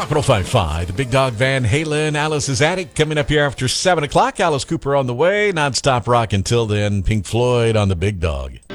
Rock 105.5, the Big Dog Van Halen, Alice's Attic, coming up here after 7 o'clock. Alice Cooper on the way, non-stop rock until then. Pink Floyd on the Big Dog.